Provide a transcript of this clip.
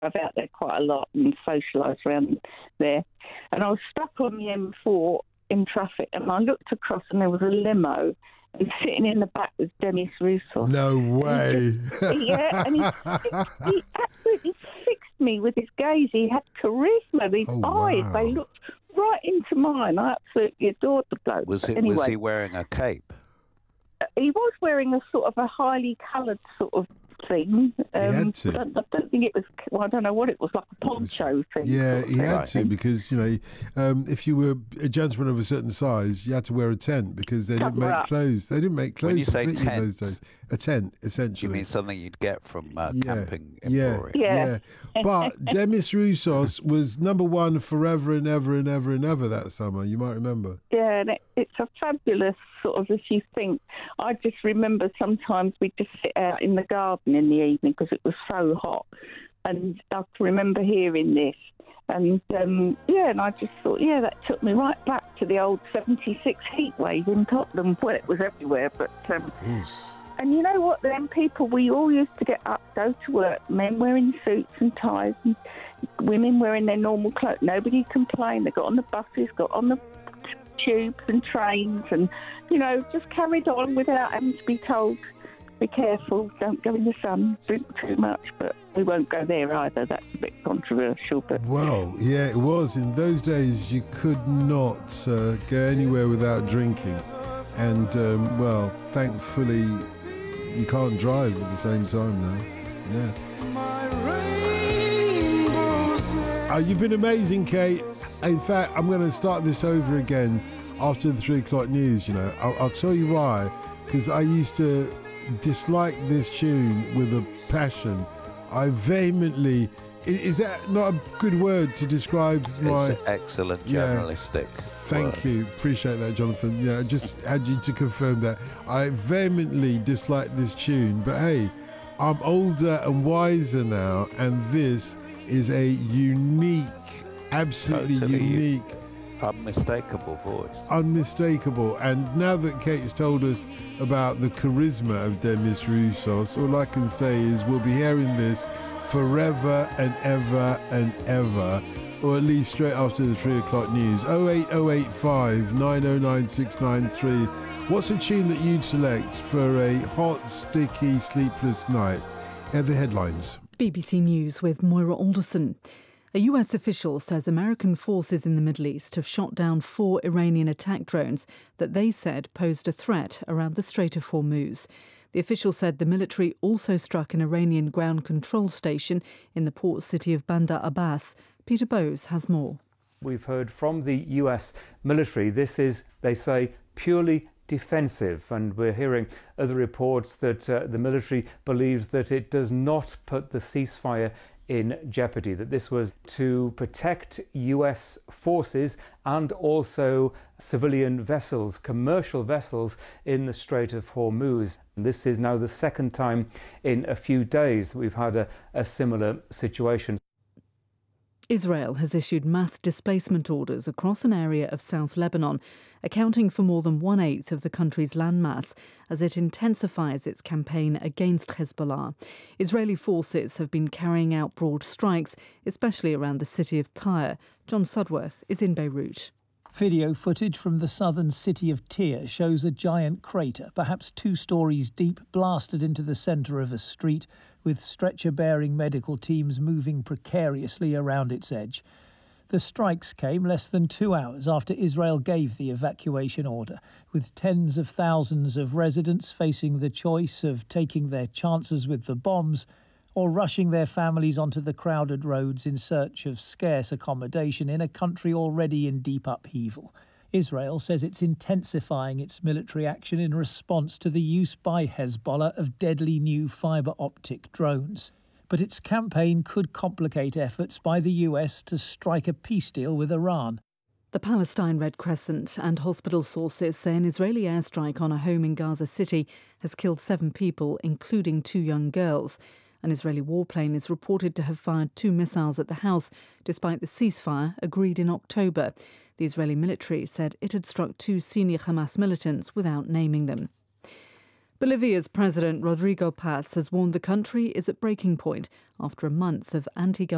drive out there quite a lot and socialise around there. And I was stuck on the M4 in traffic, and I looked across and there was a limo, and sitting in the back was Demis Roussos. No way. And he absolutely fixed me with his gaze. He had charisma. These eyes, they looked right into mine. I absolutely adored the bloke. Was he wearing a cape? He was wearing a sort of a highly coloured sort of thing. He had to. I don't think it was, I don't know what it was, like a poncho thing. Yeah, he had to, because, if you were a gentleman of a certain size, you had to wear a tent because they didn't make clothes. They didn't make clothes to fit you in those days. A tent, essentially. You mean something you'd get from camping emporium? Yeah. But Demis Roussos was number one forever and ever and ever and ever that summer. You might remember. Yeah, and it's a fabulous sort of, if you think, I just remember sometimes we'd just sit out in the garden in the evening because it was so hot. And I can remember hearing this. And, and I just thought, that took me right back to the old 76 heat wave in Tottenham. Well, it was everywhere, but... And you know what, then people, we all used to get up, go to work, men wearing suits and ties, and women wearing their normal clothes. Nobody complained. They got on the buses, got on the tubes and trains, and, just carried on without having to be told, be careful, don't go in the sun, drink too much. But we won't go there either. That's a bit controversial. But well, yeah, it was. In those days, you could not go anywhere without drinking. And, thankfully, you can't drive at the same time now. Yeah. You've been amazing, Kate. In fact, I'm going to start this over again after the 3 o'clock news. I'll tell you why. Because I used to dislike this tune with a passion. I vehemently... Is that not a good word to describe my... It's excellent, journalistic. Thank you. Appreciate that, Jonathan. Yeah, I just had you to confirm that. I vehemently dislike this tune, but hey, I'm older and wiser now, and this is a unique, absolutely unique... Unmistakable voice. Unmistakable. And now that Kate's told us about the charisma of Demis Roussos, all I can say is we'll be hearing this forever and ever and ever, or at least straight after the 3 o'clock news. 08085 909 693. What's a tune that you'd select for a hot, sticky, sleepless night? Here are the headlines. BBC News with Moira Alderson. A US official says American forces in the Middle East have shot down 4 Iranian attack drones that they said posed a threat around the Strait of Hormuz. The official said the military also struck an Iranian ground control station in the port city of Bandar Abbas. Peter Bowes has more. We've heard from the US military. This is, they say, purely defensive, and we're hearing other reports that the military believes that it does not put the ceasefire in jeopardy, that this was to protect US forces and also civilian vessels, commercial vessels in the Strait of Hormuz. And this is now the second time in a few days that we've had a similar situation. Israel has issued mass displacement orders across an area of South Lebanon, accounting for more than 1/8 of the country's landmass, as it intensifies its campaign against Hezbollah. Israeli forces have been carrying out broad strikes, especially around the city of Tyre. John Sudworth is in Beirut. Video footage from the southern city of Tyre shows a giant crater, perhaps 2 stories deep, blasted into the centre of a street, with stretcher-bearing medical teams moving precariously around its edge. The strikes came less than 2 hours after Israel gave the evacuation order, with tens of thousands of residents facing the choice of taking their chances with the bombs or rushing their families onto the crowded roads in search of scarce accommodation in a country already in deep upheaval. Israel says it's intensifying its military action in response to the use by Hezbollah of deadly new fibre-optic drones. But its campaign could complicate efforts by the US to strike a peace deal with Iran. The Palestine Red Crescent and hospital sources say an Israeli airstrike on a home in Gaza City has killed 7 people, including 2 young girls. An Israeli warplane is reported to have fired 2 missiles at the house, despite the ceasefire agreed in October. The Israeli military said it had struck 2 senior Hamas militants without naming them. Bolivia's President Rodrigo Paz has warned the country is at breaking point after a month of anti-government